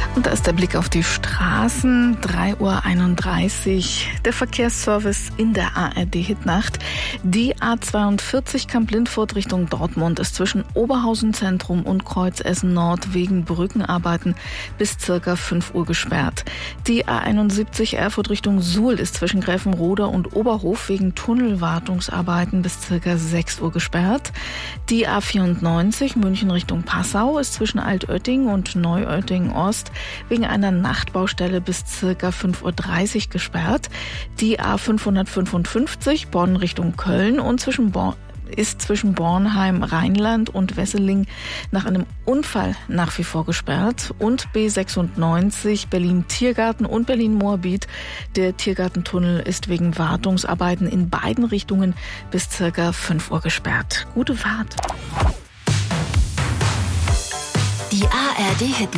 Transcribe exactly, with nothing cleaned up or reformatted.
Und da ist der Blick auf die Straßen, drei Uhr einunddreißig, der Verkehrsservice in der A R D-Hitnacht. Die A zweiundvierzig Kamp-Lindfurt Richtung Dortmund ist zwischen Oberhausen Zentrum und Kreuz Essen Nord wegen Brückenarbeiten bis circa fünf Uhr gesperrt. Die A einundsiebzig Erfurt Richtung Suhl ist zwischen Gräfenrode und Oberhof wegen Tunnelwartungsarbeiten bis circa sechs Uhr gesperrt. Die A vierundneunzig München Richtung Passau ist zwischen Altötting und Neuötting Ost wegen einer Nachtbaustelle bis circa fünf Uhr dreißig gesperrt. Die A fünfhundertfünfundfünfzig Bonn Richtung Köln und zwischen Bonn ist zwischen Bornheim, Rheinland und Wesseling nach einem Unfall nach wie vor gesperrt. Und B sechsundneunzig Berlin-Tiergarten und Berlin-Moabit. Der Tiergartentunnel ist wegen Wartungsarbeiten in beiden Richtungen bis circa fünf Uhr gesperrt. Gute Fahrt. Die A R D-Hit